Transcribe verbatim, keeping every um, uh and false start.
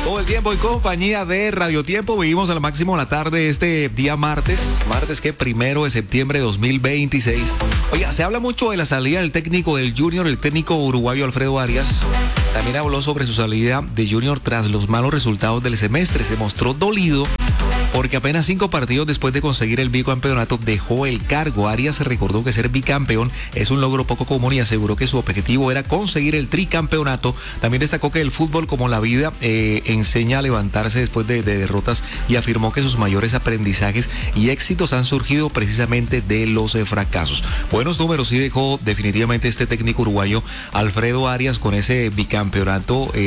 Todo el tiempo en compañía de Radio Tiempo. Vivimos al máximo la tarde este día martes. Martes que primero de septiembre de dos mil veintiséis. Oiga, se habla mucho de la salida del técnico del Junior, el técnico uruguayo Alfredo Arias. También habló sobre su salida de Junior tras los malos resultados del semestre. Se mostró dolido porque apenas cinco partidos después de conseguir el bicampeonato dejó el cargo. Arias recordó que ser bicampeón es un logro poco común y aseguró que su objetivo era conseguir el tricampeonato. También destacó que el fútbol, como la vida, eh, enseña a levantarse después de, de derrotas y afirmó que sus mayores aprendizajes y éxitos han surgido precisamente de los eh, fracasos. Buenos números sí dejó definitivamente este técnico uruguayo Alfredo Arias con ese bicampeonato. Eh,